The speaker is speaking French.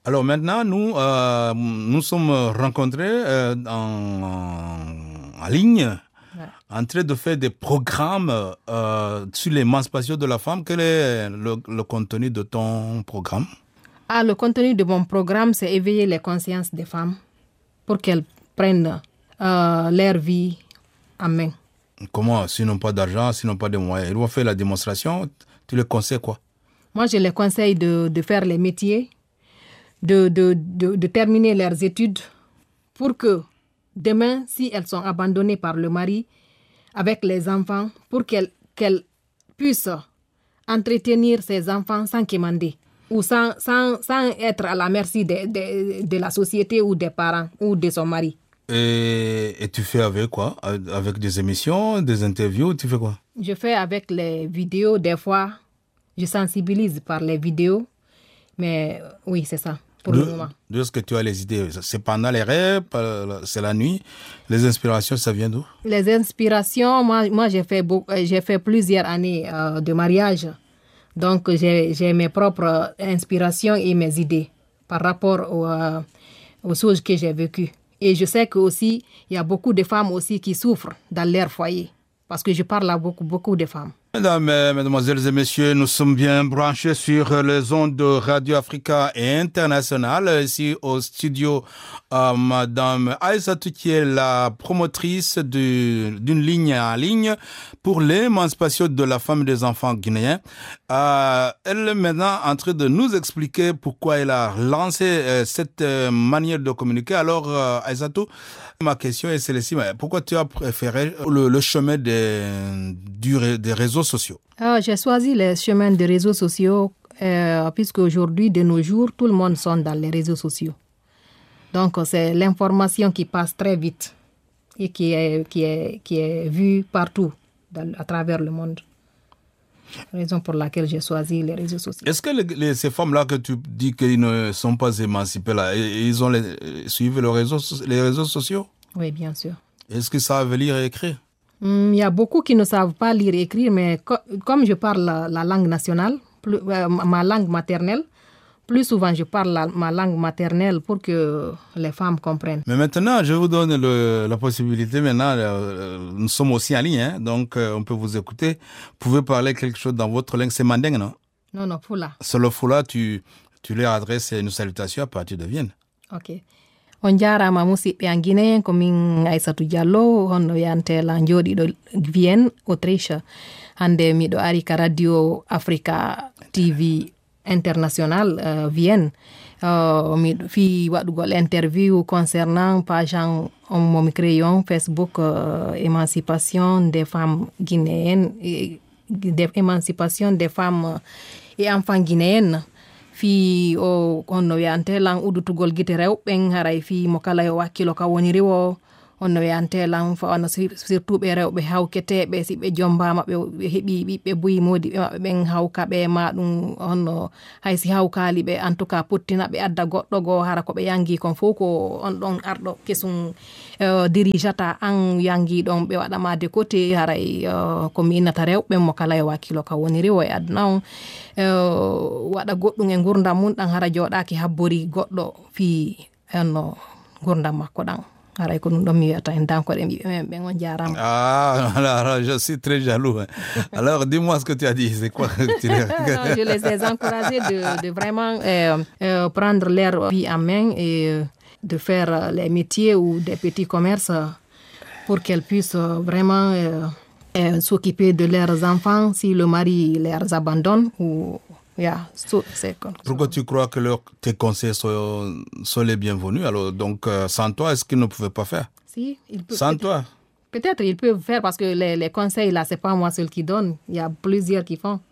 Alors maintenant, nous sommes rencontrés en ligne, en train de faire des programmes sur l'émancipation de la femme. Quel est le contenu de ton programme? Le contenu de mon programme, c'est éveiller les consciences des femmes pour qu'elles prennent leur vie en main. Comment? S'ils n'ont pas d'argent, s'ils n'ont pas de moyens, ils vont faire la démonstration. Tu les conseilles quoi? Moi, je les conseille de faire les métiers, de terminer leurs études pour que demain, si elles sont abandonnées par le mari avec les enfants, pour qu'elles puissent entretenir ces enfants sans quémander ou sans être à la merci de la société ou des parents ou de son mari. Et tu fais avec quoi? Avec des émissions, des interviews, tu fais quoi? Je fais avec les vidéos, des fois, je sensibilise par les vidéos, mais oui, c'est ça. Pour le moment. D'où est-ce que tu as les idées? C'est pendant les rêves, c'est la nuit. Les inspirations, ça vient d'où? Les inspirations, moi j'ai fait plusieurs années de mariage. Donc, j'ai mes propres inspirations et mes idées par rapport aux choses que j'ai vécues. Et je sais qu'aussi, il y a beaucoup de femmes aussi qui souffrent dans leur foyer. Parce que je parle à beaucoup de femmes. Mesdames, Mesdemoiselles et Messieurs, nous sommes bien branchés sur les ondes de Radio Africa International. Ici au studio, Madame Aïssatou qui est la promotrice d'une ligne en ligne pour l'émancipation de la femme et des enfants guinéens. Elle est maintenant en train de nous expliquer pourquoi elle a lancé cette manière de communiquer. Alors, Aïssatou, ma question est celle-ci. Pourquoi tu as préféré le chemin des réseaux sociaux? J'ai choisi le chemin des réseaux sociaux puisque aujourd'hui, de nos jours, tout le monde sont dans les réseaux sociaux. Donc, c'est l'information qui passe très vite et qui est vue partout à travers le monde. Raison pour laquelle j'ai choisi les réseaux sociaux. Est-ce que ces femmes-là que tu dis qu'ils ne sont pas émancipées, là, ils ont suivi les réseaux sociaux? Oui, bien sûr. Est-ce qu'ils savent lire et écrire? Il y a beaucoup qui ne savent pas lire et écrire, mais comme je parle la langue nationale, ma langue maternelle, plus souvent je parle ma langue maternelle pour que les femmes comprennent. Mais maintenant, je vous donne la possibilité, maintenant, nous sommes aussi en ligne, hein, donc on peut vous écouter. Vous pouvez parler quelque chose dans votre langue, c'est mandingue, non? Non, Fula. C'est le Fula, tu leur adresses une salutation à partir de Vienne. Ok. On jarama musidɓe an guinéen ko min Aissatou Diallo honno yantela jooɗiɗo Vienne Autriche. Hande miɗo ari ka radio Africa TV International Vienne. Miɗo fi waɗugol interview concernant page momi créé on Facebook émancipation des femmes guinéennes émancipation des femmes et enfants guinéennes. Fi onno wiyantelan udutugol gite rewɓen haray fi mo kala yo wakkilo ka woni rewo onno wiyantelan fa ono surtout ɓe rewɓe hawketeɓe si ɓe jombama ɓe heeɓi ɓiɓɓe buyi modiɓe maɓɓe ɓen hawka ɓe ma ɗum honno hay si hawkali ɓe en tout cas pottina ɓe adda goɗɗo goo hara ko ɓe yangi kon fof ko on ɗon arɗo kesum dirigeata an yangi ɗon ɓe waɗama de côté haray komi innata rewɓe mo kala yo wakkilo ka woni rewo e aduna on waɗa goɗɗum e gurdam mum ɗan hara jooɗaki habbori goɗɗo fi honno gurdam makko ɗan. Alors, je suis très jaloux. Alors, dis-moi ce que tu as dit. C'est quoi Je les ai encouragés de vraiment prendre leur vie en main et de faire les métiers ou des petits commerces pour qu'elles puissent vraiment s'occuper de leurs enfants si le mari les abandonne ou... Pourquoi tu crois que tes conseils sont les bienvenus? Alors, donc, sans toi, est-ce qu'ils ne pouvaient pas faire? Si, ils peuvent. Sans toi? Peut-être ils peuvent faire parce que les conseils, là, c'est pas moi seul qui donne. Il y a plusieurs qui font.